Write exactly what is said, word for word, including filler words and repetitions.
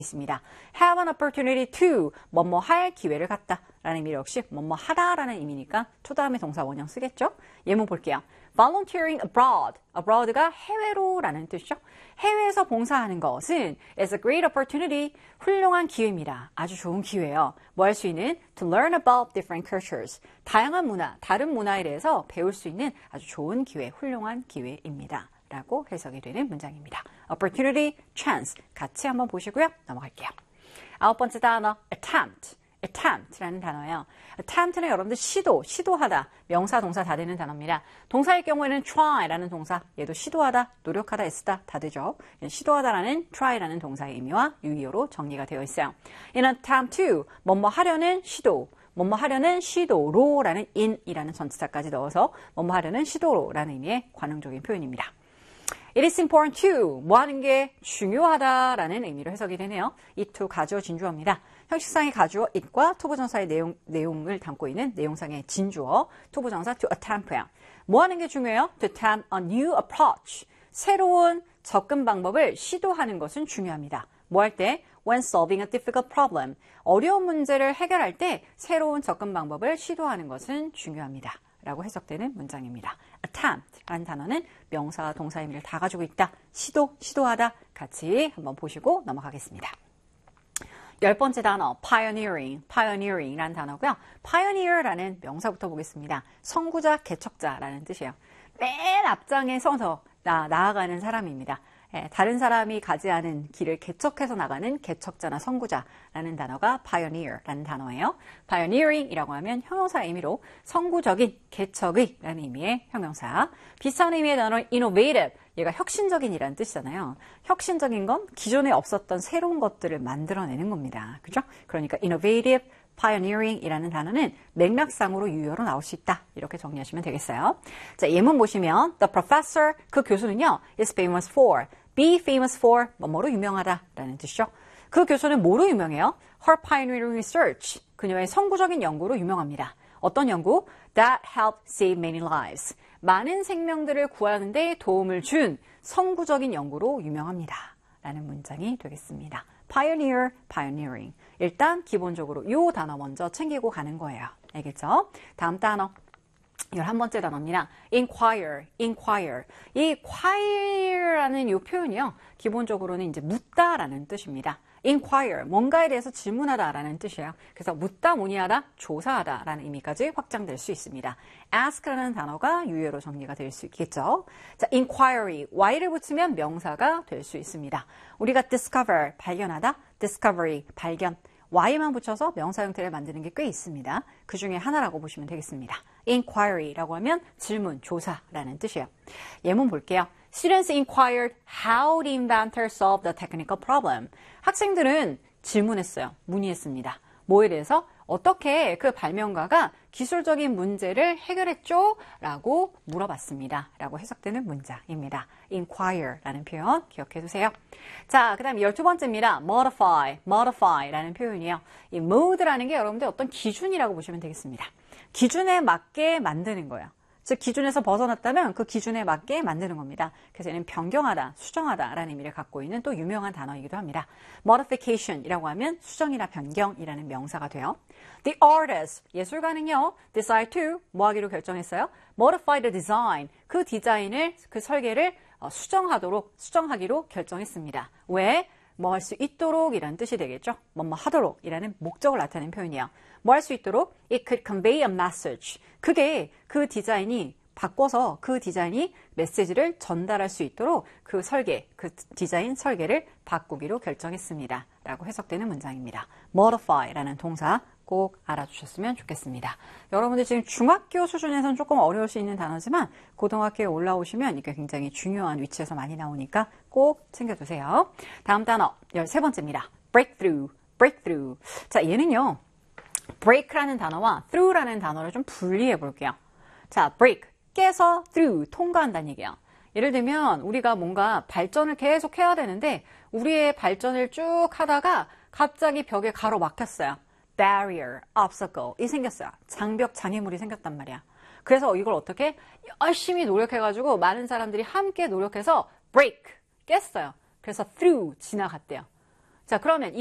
있습니다. have an opportunity to 뭐뭐 할 기회를 갖다 라는 의미 역시 뭐뭐 하다 라는 의미니까 to 다음에 동사 원형 쓰겠죠? 예문 볼게요. volunteering abroad. abroad가 해외로 라는 뜻이죠. 해외에서 봉사하는 것은 is a great opportunity. 훌륭한 기회입니다. 아주 좋은 기회예요. 뭐 할 수 있는? to learn about different cultures. 다양한 문화, 다른 문화에 대해서 배울 수 있는 아주 좋은 기회, 훌륭한 기회입니다. 라고 해석이 되는 문장입니다. opportunity, chance 같이 한번 보시고요. 넘어갈게요. 아홉 번째 단어 attempt, attempt라는 단어예요. attempt는 여러분들 시도, 시도하다, 명사, 동사 다 되는 단어입니다. 동사일 경우에는 try라는 동사, 얘도 시도하다, 노력하다, 애쓰다 다 되죠. 시도하다라는 try라는 동사의 의미와 유의어로 정리가 되어 있어요. in attempt to, 뭐뭐 하려는 시도, 뭐뭐 하려는 시도로라는 in이라는 전치사까지 넣어서 뭐뭐 하려는 시도로라는 의미의 관용적인 표현입니다. It is important to, 뭐 하는 게 중요하다라는 의미로 해석이 되네요. it to 가주어 진주어입니다. 형식상의 가주어 it과 투부정사의 내용, 내용을 담고 있는 내용상의 진주어, 투부정사 to attempt예요. 뭐 하는 게 중요해요? To attempt a new approach. 새로운 접근 방법을 시도하는 것은 중요합니다. 뭐 할 때? When solving a difficult problem. 어려운 문제를 해결할 때 새로운 접근 방법을 시도하는 것은 중요합니다. 라고 해석되는 문장입니다. attempt라는 단어는 명사와 동사 의미를 다 가지고 있다. 시도, 시도하다 같이 한번 보시고 넘어가겠습니다. 열 번째 단어 pioneering, pioneering라는 단어고요. pioneer라는 명사부터 보겠습니다. 선구자, 개척자라는 뜻이에요. 맨 앞장에 서서 나, 나아가는 사람입니다. 예, 다른 사람이 가지 않은 길을 개척해서 나가는 개척자나 선구자라는 단어가 pioneer라는 단어예요. pioneering이라고 하면 형용사 의미로 선구적인, 개척의 라는 의미의 형용사. 비슷한 의미의 단어 innovative, 얘가 혁신적인이라는 뜻이잖아요. 혁신적인 건 기존에 없었던 새로운 것들을 만들어내는 겁니다. 그죠? 그러니까 innovative, pioneering이라는 단어는 맥락상으로 유효로 나올 수 있다. 이렇게 정리하시면 되겠어요. 자, 예문 보시면 the professor, 그 교수는요, is famous for, be famous for, 뭐뭐로 유명하다라는 뜻이죠. 그 교수는 뭐로 유명해요? her pioneering research, 그녀의 선구적인 연구로 유명합니다. 어떤 연구? that helped save many lives. 많은 생명들을 구하는 데 도움을 준 선구적인 연구로 유명합니다. 라는 문장이 되겠습니다. pioneer, pioneering. 일단 기본적으로 이 단어 먼저 챙기고 가는 거예요. 알겠죠? 다음 단어. 열한 번째 단어입니다. inquire, inquire. 이 inquire라는 이 표현이요. 기본적으로는 이제 묻다라는 뜻입니다. inquire, 뭔가에 대해서 질문하다라는 뜻이에요. 그래서 묻다, 문의하다, 조사하다라는 의미까지 확장될 수 있습니다. ask라는 단어가 유효로 정리가 될 수 있겠죠. 자, inquiry, y를 붙이면 명사가 될 수 있습니다. 우리가 discover, 발견하다, discovery, 발견. y만 붙여서 명사 형태를 만드는 게 꽤 있습니다. 그 중에 하나라고 보시면 되겠습니다. inquiry라고 하면 질문, 조사라는 뜻이에요. 예문 볼게요. Students inquired how the inventor solved the technical problem. 학생들은 질문했어요. 문의했습니다. 뭐에 대해서? 어떻게 그 발명가가 기술적인 문제를 해결했죠? 라고 물어봤습니다. 라고 해석되는 문장입니다. inquire라는 표현 기억해 두세요. 자, 그 다음 열두 번째입니다. modify, modify라는 표현이에요. 이 mode라는 게 여러분들 어떤 기준이라고 보시면 되겠습니다. 기준에 맞게 만드는 거예요. 즉 기준에서 벗어났다면 그 기준에 맞게 만드는 겁니다. 그래서 얘는 변경하다, 수정하다라는 의미를 갖고 있는 또 유명한 단어이기도 합니다. modification이라고 하면 수정이나 변경이라는 명사가 돼요. The artist, 예술가는요, decide to, 뭐 하기로 결정했어요? modify the design, 그 디자인을, 그 설계를 수정하도록, 수정하기로 결정했습니다. 왜? 뭐 할 수 있도록 이라는 뜻이 되겠죠. 뭐뭐 하도록 이라는 목적을 나타내는 표현이에요. 뭐 할 수 있도록 it could convey a message. 그게 그 디자인이 바꿔서 그 디자인이 메시지를 전달할 수 있도록 그 설계, 그 디자인 설계를 바꾸기로 결정했습니다. 라고 해석되는 문장입니다. modify라는 동사 꼭 알아주셨으면 좋겠습니다. 여러분들 지금 중학교 수준에서는 조금 어려울 수 있는 단어지만 고등학교에 올라오시면 이게 굉장히 중요한 위치에서 많이 나오니까 꼭 챙겨두세요. 다음 단어 열세 번째입니다. breakthrough, breakthrough. 자, 얘는요. break라는 단어와 through라는 단어를 좀 분리해 볼게요. 자, break, 깨서 through, 통과한다는 얘기예요. 예를 들면 우리가 뭔가 발전을 계속 해야 되는데 우리의 발전을 쭉 하다가 갑자기 벽에 가로막혔어요. barrier, obstacle 이 생겼어요. 장벽, 장애물이 생겼단 말이야. 그래서 이걸 어떻게 열심히 노력해가지고 많은 사람들이 함께 노력해서 break, 깼어요. 그래서 through, 지나갔대요. 자, 그러면